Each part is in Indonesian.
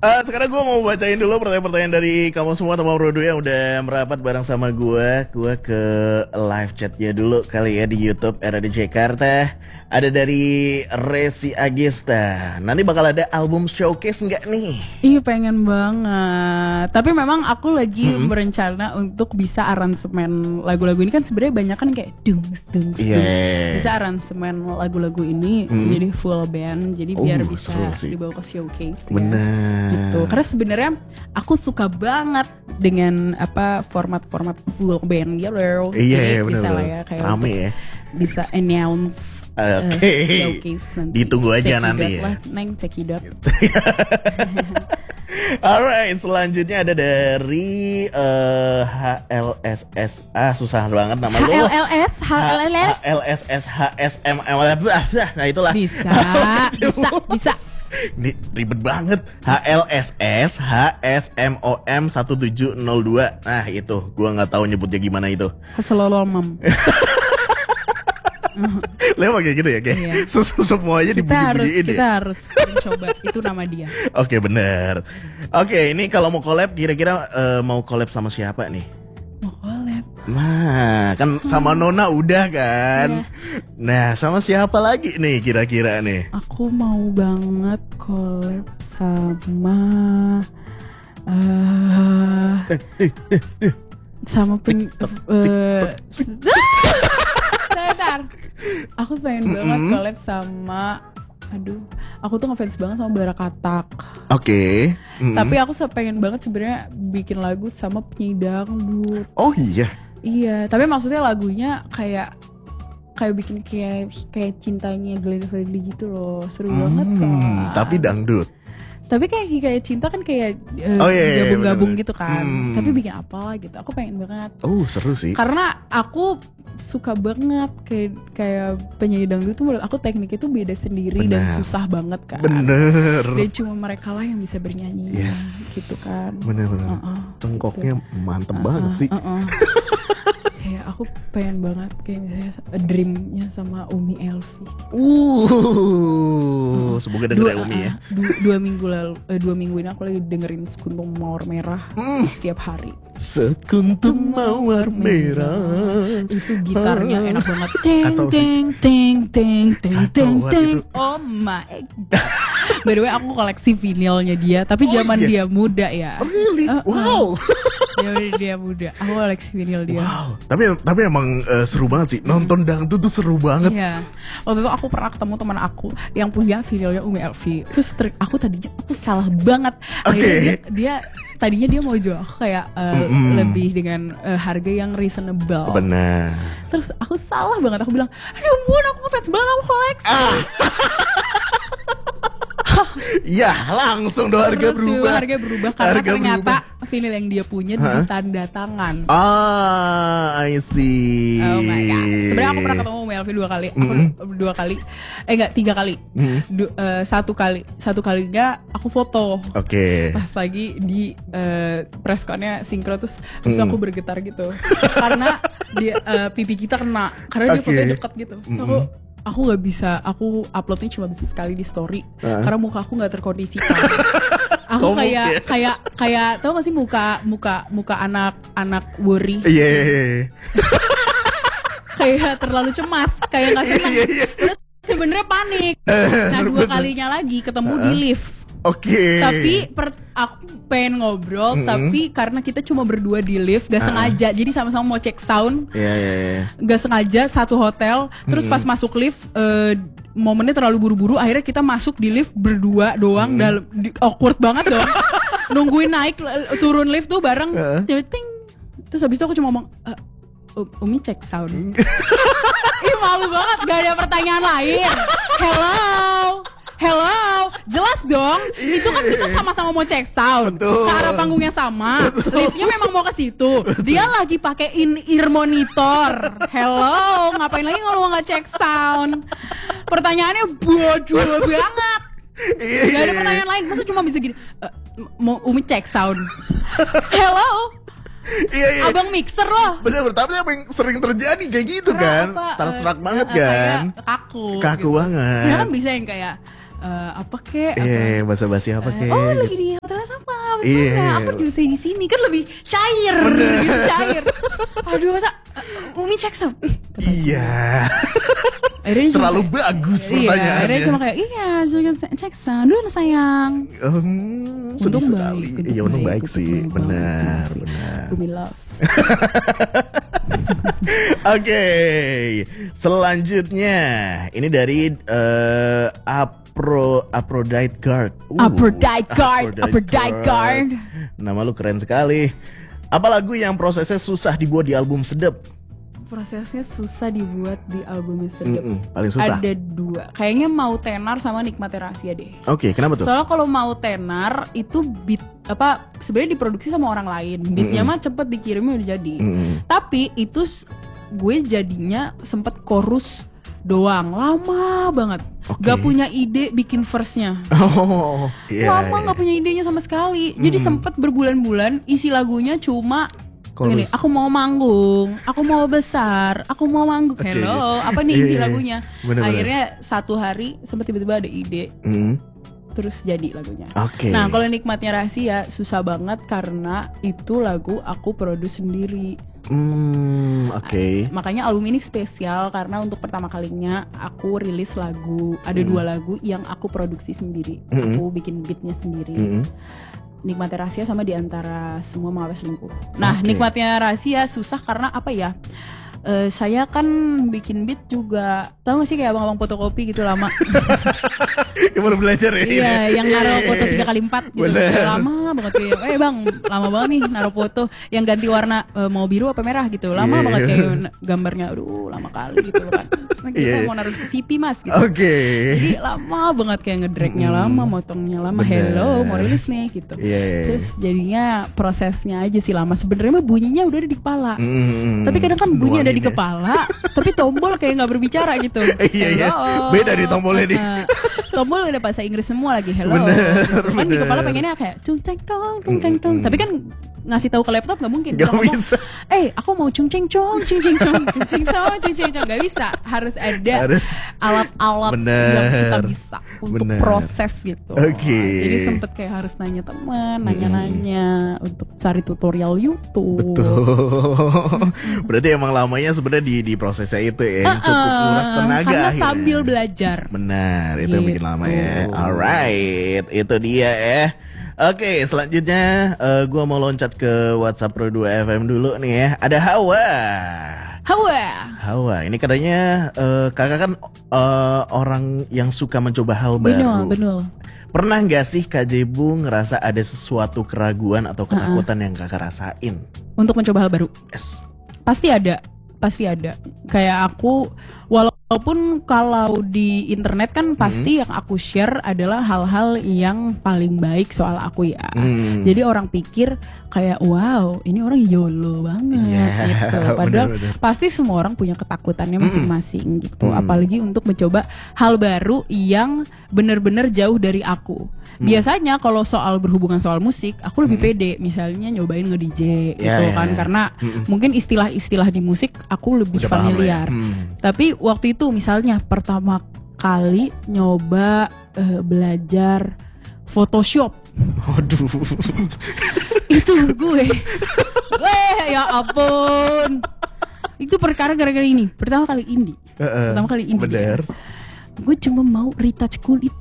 Sekarang gue mau bacain dulu pertanyaan-pertanyaan dari kamu semua teman Brodo yang udah merapat bareng sama gue. Gue ke live chatnya dulu kali ya di YouTube RAD Jakarta. Ada dari Resi Agesta. Nanti bakal ada album showcase nggak nih? Iya pengen banget. Tapi memang aku lagi berencana untuk bisa aransemen lagu-lagu ini kan sebenarnya banyak kan kayak dungs. Bisa aransemen lagu-lagu ini jadi full band. Jadi biar bisa dibawa ke showcase. Benar. Gitu. Karena sebenarnya aku suka banget dengan format-format full band gitu. Iya benar. Bisa lah ya kayak rame ya. Bisa announce. Ditunggu aja nanti ya. Neng cekidot. Alright, selanjutnya ada dari HLSSA, susah banget nama lu. HLSSHSMM. Nah itulah. Bisa. Ini ribet banget. HLSS HSMOM 1702. Nah itu, gua nggak tahu nyebutnya gimana itu. Keselolomam. Lewat kayak gitu ya, kayak semuanya dibunyi-bunyiin. Kita harus mencoba. Itu nama dia. Oke, benar. Oke, ini kalau mau collab kira-kira mau collab sama siapa nih? Mau collab. Nah, kan sama Nona udah kan. Nah, sama siapa lagi nih kira-kira nih? Aku mau banget collab sama sama Sebentar. Aku pengen banget collab sama aku tuh ngefans banget sama Barakatak. Oke. Tapi aku pengen banget sebenarnya bikin lagu sama penyanyi dangdut. Oh iya. Iya, tapi maksudnya lagunya kayak bikin kayak cintanya Glenn Fredly gitu loh. Seru banget kan. Tapi dangdut. Tapi kayak cinta kan kayak gabung-gabung gitu kan. Tapi bikin apa gitu. Aku pengen banget. Oh, seru sih. Karena aku suka banget kayak penyanyi dangdut tuh menurut aku tekniknya tuh beda sendiri. Dan susah banget kan. Bener. Dan cuma mereka lah yang bisa bernyanyi. Gitu kan. Bener. Cengkoknya mantep banget sih. Kayak aku pengen banget kayak misalnya dreamnya sama Umi Elvi. Semoga denger ya Umi ya. 2 minggu ini aku lagi dengerin Sekuntum Mawar Merah setiap hari. Sekuntum Mawar Merah. Itu gitarnya enak banget. Ting. Oh my god. By the way aku koleksi vinilnya dia, tapi zaman dia muda ya. Oh really? Wow. Dia muda. Aku koleksi vinil dia. Wow. Tapi emang seru banget sih. Nonton dangdut tuh seru banget. Iya. Waktu itu aku pernah ketemu teman aku yang punya vinilnya Umi Elvi. Terus aku salah banget. Oke. Dia tadinya dia mau jual aku kayak lebih dengan harga yang reasonable. Benar. Terus aku salah banget. Aku bilang, aduh ampun, aku ngefans banget, aku koleksi. Ya langsung harga berubah. Harga berubah karena ternyata vinil yang dia punya ditanda tangan. I see. Oh my god. Sebenarnya aku pernah ketemu Umi Elvi 2 kali. 3 kali. Satu kalinya aku foto. Oke. Pas lagi di pressconnya sinkro terus aku bergetar gitu. Karena dia pipi kita kena. Karena dia fotonya dekat gitu. Terus aku nggak bisa, aku uploadnya cuma bisa sekali di story karena muka aku nggak terkondisikan. Aku kayak tau gak sih muka anak worry. Iya. Kayak terlalu cemas, kayak nggak senang. Terus sebenarnya panik. Nah 2 kalinya lagi ketemu di lift. Oke. Tapi aku pengen ngobrol, tapi karena kita cuma berdua di lift, gak sengaja. Jadi sama-sama mau cek sound. Iya. Gak sengaja satu hotel. Terus pas masuk lift, momennya terlalu buru-buru. Akhirnya kita masuk di lift berdua doang. Awkward banget dong. Nungguin naik turun lift tuh bareng. Terus habis itu aku cuma ngomong, Umi cek sound. Ih malu banget, gak ada pertanyaan lain. Hello, jelas dong. Itu kan kita sama-sama mau cek sound. Betul. Ke arah panggung yang sama. Liftnya memang mau ke situ. Dia lagi pakai in-ear monitor. Hello, ngapain lagi kalau nggak cek sound? Pertanyaannya bodoh banget. Gak ada pertanyaan lain. Masa cuma bisa gini? Mau Umi cek sound. Hello. Iya. Abang mixer loh. Bener, tapi apa yang sering terjadi kayak gitu kan? Serak banget kan? Kaku banget. Ya kan bisa yang kayak apa kek? Iya, basa-basi apa kek? Oh lagi di hotel Iya. Aku juga di sini kan lebih cair gitu, cair. Aduh masa Umi cek sound. Iya. Akhirnya Terlalu bagus pertanyaannya. Akhirnya cuma kayak cek sound dulu sayang. Sedih Untung sekali. baik, Iya untung baik sih. baik. Benar. Umi love. Oke, selanjutnya ini dari Aphrodite Guard. Aphrodite Guard. Nama lu keren sekali. Apa lagu yang prosesnya susah dibuat di album Sedep? Prosesnya susah dibuat di albumnya Sedep. Paling susah. Ada 2. Kayaknya Mau Tenar sama Nikmati Rahasia deh. Oke, kenapa tuh? Soalnya kalau Mau Tenar itu beat sebenarnya diproduksi sama orang lain. Beatnya mah cepet dikirimnya udah jadi. Tapi itu gue jadinya sempet chorus doang, lama banget. Gak punya ide bikin verse-nya. Lama gak punya idenya sama sekali. Jadi sempet berbulan-bulan isi lagunya cuma gini, aku mau manggung, aku mau besar, aku mau manggung. Hello, apa nih inti lagunya? Bener-bener. Akhirnya satu hari sempat tiba-tiba ada ide, terus jadi lagunya. Oke. Nah kalau Nikmatnya Rahasia susah banget karena itu lagu aku produce sendiri. Oke. Makanya album ini spesial karena untuk pertama kalinya aku rilis lagu, ada 2 lagu yang aku produksi sendiri, aku bikin beatnya sendiri. Nikmatnya Rahasia sama Di Antara Semua Mengapa Selingkuh. Nah, Nikmatnya Rahasia susah karena apa ya? Saya kan bikin beat juga, tahu gak sih kayak abang-abang fotokopi gitu lama. Yang baru belajar ya. Iya, yang naruh foto 3x4 gitu. Lama banget kayak, bang, lama banget nih naruh foto yang ganti warna mau biru apa merah gitu. Lama banget kayak gambarnya, aduh lama kali gitu kan. Nah, kita mau naruh CP mas gitu. Jadi lama banget kayak ngedragnya lama, motongnya lama. Hello, mau rilis nih gitu. Terus jadinya prosesnya aja sih lama. Sebenarnya bunyinya udah ada di kepala. Tapi kadang kan bunyi ada di kepala, tapi tombol kayak nggak berbicara gitu. Iya. Beda di tombolnya nih. Tombol udah bahasa Inggris semua lagi. Hello. Kan di kepala pengennya kayak cung ceng dong, cung ceng dong. Tapi kan ngasih tahu ke laptop nggak mungkin. Gak bisa. Aku mau cung ceng cong, cung ceng cong, cung ceng cong, cung ceng cong. Gak bisa. Harus ada alat-alat yang kita bisa untuk proses gitu. Jadi sempet kayak harus nanya teman, nanya-nanya untuk cari tutorial YouTube. Betul. Berarti emang lamanya sebenarnya di prosesnya itu ya, yang cukup nguras tenaga. Karena akhirnya. sambil belajar. Benar, itu yang bikin lama ya. Alright, itu dia ya. Oke, selanjutnya gue mau loncat ke WhatsApp Pro 2 FM dulu nih ya. Ada Hawa, ini katanya kakak kan orang yang suka mencoba hal baru. Betul. Pernah gak sih Kak Jebu ngerasa ada sesuatu keraguan atau ketakutan yang kakak rasain? Untuk mencoba hal baru? Yes. Pasti ada. Kayak aku, walaupun kalau di internet kan pasti yang aku share adalah hal-hal yang paling baik soal aku ya. Jadi orang pikir kayak wow ini orang YOLO banget gitu. Padahal bener. Pasti semua orang punya ketakutannya masing-masing gitu. Apalagi untuk mencoba hal baru yang benar-benar jauh dari aku. Biasanya kalau soal berhubungan soal musik, aku lebih pede. Misalnya nyobain nge-DJ gitu kan. Karena mungkin istilah-istilah di musik aku lebih familiar. Tapi waktu itu misalnya pertama kali nyoba belajar Photoshop. Aduh. Itu gue. Ya ampun. Itu perkara gara-gara ini. Pertama kali indie. Bener. Gue cuma mau retouch kulit.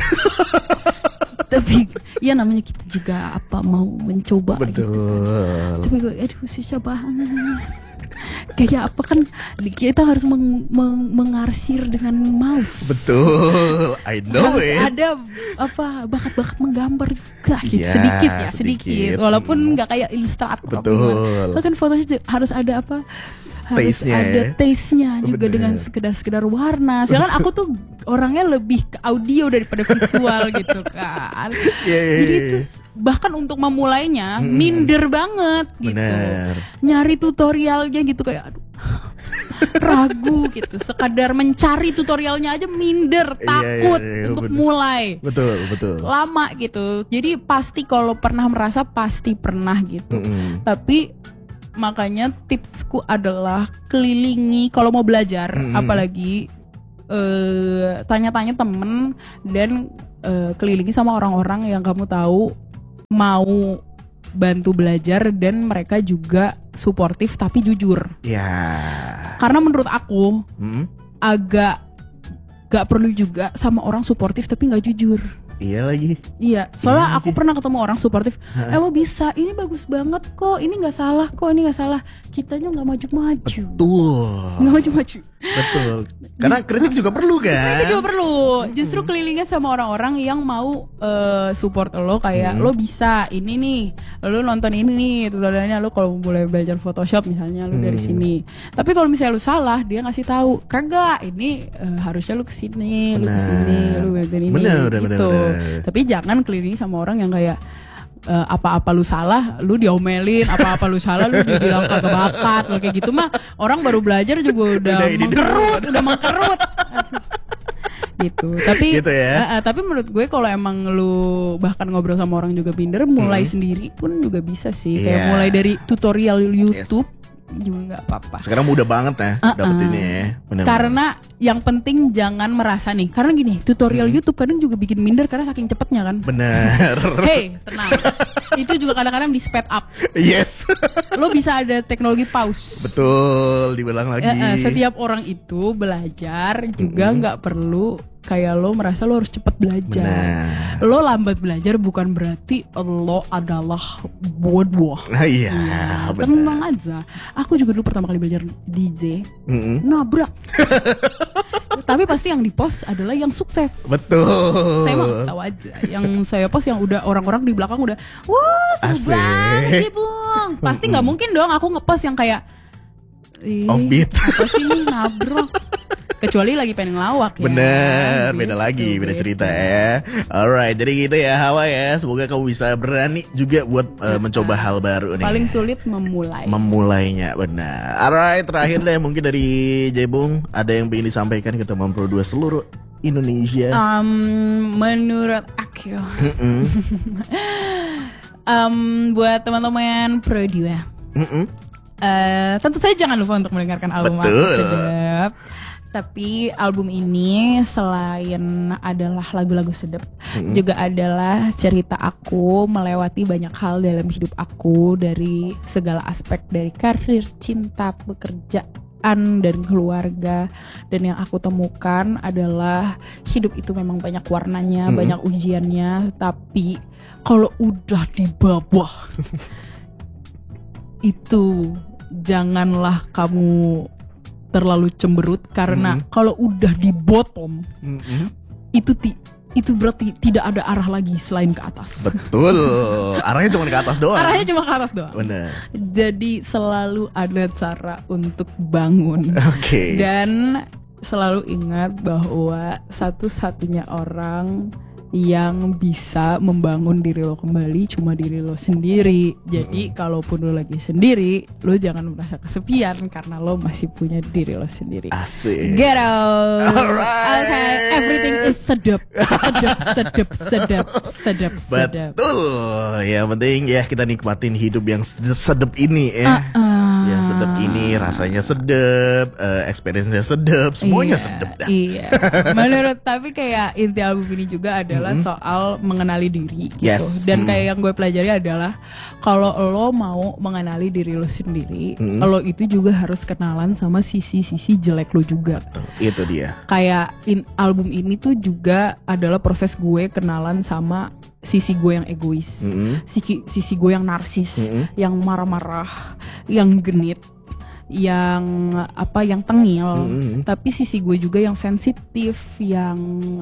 Tapi ya namanya kita juga mau mencoba. Betul. Gitu. Tapi gue susah banget. Kayak apa kan kita harus mengarsir dengan mouse. Betul, I know harus it. Ada bakat-bakat menggambar juga gitu. Sedikit. Walaupun nggak kayak Illustrator. Betul. Kan fotonya harus ada harus ada taste-nya juga. Bener. Dengan sekedar warna. Sedangkan aku tuh orangnya lebih ke audio daripada visual gitu kan. Jadi itu bahkan untuk memulainya minder banget gitu. Bener. Nyari tutorialnya gitu kayak ragu gitu. Sekadar mencari tutorialnya aja minder, takut untuk mulai. Betul. Lama gitu. Jadi pasti kalau pernah merasa pasti pernah gitu. Tapi makanya tipsku adalah kelilingi kalau mau belajar, apalagi tanya-tanya temen dan kelilingi sama orang-orang yang kamu tahu mau bantu belajar dan mereka juga suportif tapi jujur. Ya. Karena menurut aku agak gak perlu juga sama orang suportif tapi gak jujur. Iya lagi. Iya, soalnya aku pernah ketemu orang suportif. Lo bisa, ini bagus banget kok, ini nggak salah kok, ini nggak salah. Kitanya nggak maju-maju. Betul. Nggak maju-maju. Betul. Karena kritik juga perlu kan. Kritik juga perlu. Justru kelilingnya sama orang-orang yang mau support lo kayak lo bisa ini nih, lo nonton ini nih, tutorialnya lo kalau boleh belajar Photoshop misalnya lo dari sini. Tapi kalau misalnya lo salah, dia ngasih tahu kagak, ini harusnya lo kesini, lo kesini, lo bagian ini. Gitu. Tapi jangan kelilingi sama orang yang kayak apa-apa lu salah, lu diomelin, apa-apa lu salah, lu dibilang kagak bakat, lo kayak gitu mah orang baru belajar juga udah mengkerut. Gitu. Tapi gitu ya? Tapi menurut gue kalau emang lu bahkan ngobrol sama orang juga minder, mulai sendiri pun juga bisa sih. Kayak mulai dari tutorial YouTube juga nggak apa-apa. Sekarang mudah banget ya dapetinnya ya. Bener-bener. Karena yang penting jangan merasa nih. Karena gini, tutorial YouTube kadang juga bikin minder karena saking cepetnya kan. Bener. Hey, tenang. Itu juga kadang-kadang di speed up. Yes. Lo bisa ada teknologi pause. Betul, diulang lagi. Setiap orang itu belajar juga nggak perlu kayak lo merasa lo harus cepat belajar. Benar. Lo lambat belajar bukan berarti lo adalah bodoh. Iya, tenang aja. Aku juga dulu pertama kali belajar DJ, nabrak. Tapi pasti yang di post adalah yang sukses. Betul. Saya mau tahu aja. Yang saya post yang udah orang-orang di belakang udah, wah seru banget sih Bung. Pasti nggak mungkin dong aku ngepost yang kayak offbeat. Apa sih nih nabrak? Kecuali lagi pengen ngelawak ya. Bener, gitu, beda lagi, beda cerita ya. Alright, jadi gitu ya Hawa ya. Semoga kamu bisa berani juga buat mencoba hal baru nih. Paling sulit memulai. Memulainya, benar. Alright, terakhir deh mungkin dari Jebung, ada yang ingin disampaikan ke teman Pro 2 seluruh Indonesia? Menurut aku, buat teman-teman Pro 2, tentu saja jangan lupa untuk mendengarkan album aku sedap. Tapi album ini selain adalah lagu-lagu sedap, juga adalah cerita aku melewati banyak hal dalam hidup aku, dari segala aspek, dari karir, cinta, pekerjaan, dan keluarga. Dan yang aku temukan adalah hidup itu memang banyak warnanya, banyak ujiannya. Tapi kalau udah di bawah itu janganlah kamu terlalu cemberut, karena kalau udah di bottom itu berarti tidak ada arah lagi selain ke atas. Betul. Arahnya cuma ke atas doang. Arahnya cuma ke atas doang. Benar. Jadi selalu ada cara untuk bangun. Oke. Dan selalu ingat bahwa satu-satunya orang yang bisa membangun diri lo kembali cuma diri lo sendiri. Jadi kalaupun lo lagi sendiri, lo jangan merasa kesepian karena lo masih punya diri lo sendiri. Asik. Get out. Alright. Okay, everything is sedap. Sedap. Betul. Yang penting ya kita nikmatin hidup yang sedap ini ya. Yang sedap ini rasanya sedap, experience-nya sedap, semuanya sedap dah. Iya. Menurut tapi kayak inti album ini juga adalah soal mengenali diri gitu. Yes. Dan kayak yang gue pelajari adalah kalau lo mau mengenali diri lo sendiri, lo itu juga harus kenalan sama sisi-sisi jelek lo juga. Betul, itu dia. Kayak album ini tuh juga adalah proses gue kenalan sama sisi gue yang egois, sisi gue yang narsis, yang marah-marah, yang genit, yang tengil, tapi sisi gue juga yang sensitif, yang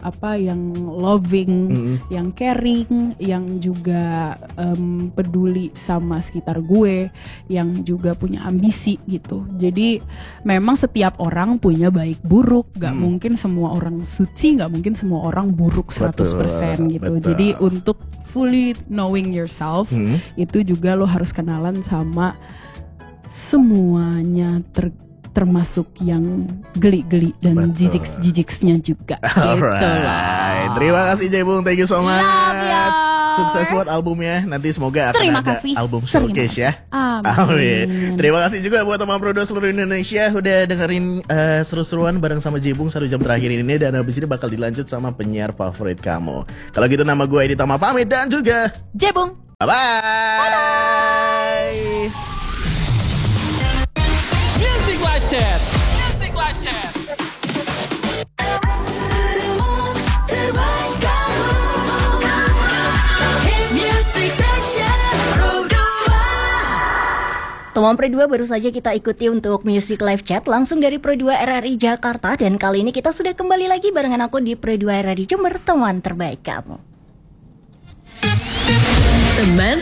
loving, yang caring, yang juga peduli sama sekitar gue, yang juga punya ambisi gitu. Jadi memang setiap orang punya baik buruk, gak mungkin semua orang suci, gak mungkin semua orang buruk 100% gitu. Betul. Jadi untuk fully knowing yourself, itu juga lo harus kenalan sama semuanya, termasuk yang geli-geli dan jijiks-jijiksnya juga. Alright. Terima kasih Jebung, thank you so much. Sukses buat albumnya. Nanti semoga akan ada album showcase ya. Amin. Terima kasih juga buat teman Pro 2 seluruh Indonesia udah dengerin seru-seruan bareng sama Jebung 1 jam terakhir ini, dan habis ini bakal dilanjut sama penyiar favorit kamu. Kalau gitu nama gue Edi Tama pamit dan juga Jebung. Bye-bye. Music Live Chat. Music Live Chat. Teman Pro 2 baru saja kita ikuti untuk Music Live Chat langsung dari Pro 2 RRI Jakarta. Dan kali ini kita sudah kembali lagi barengan aku di Pro 2 RRI Jember, teman terbaik kamu. Teman